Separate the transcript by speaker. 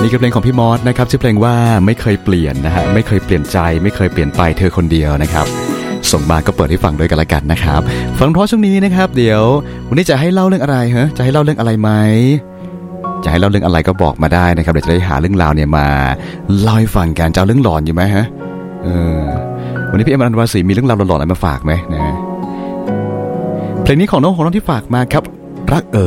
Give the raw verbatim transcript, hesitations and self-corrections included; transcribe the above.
Speaker 1: นี่คือเพลงของพี่มอสนะครับชื่อเพลงว่าไม่เคยเปลี่ยนนะฮะไม่เคยเปลี่ยนใจไม่เคยเปลี่ยนไปเธอคนเดียวนะครับส่งมาก็เปิดให้ฟังด้วยกันละกันนะครับฟังเพราะช่วงนี้นะครับเดี๋ยววันนี้จะให้เล่าเรื่องอะไรฮะจะให้เล่าเรื่องอะไรไหมจะให้เล่าเรื่องอะไรก็บอกมาได้นะครับเดี๋ยวจะได้หาเรื่องราวเนี่ยมาเล่าให้ฟังกันจะเอาเรื่องหลอนอยู่ไหมฮะเออวันนี้พี่เอ็มอนันต์วาสีมีเรื่องราวหลอนๆอะไรมาฝากไหมนะเพลงนี้ของน้องของน้องที่ฝากมาครับรักเอ๋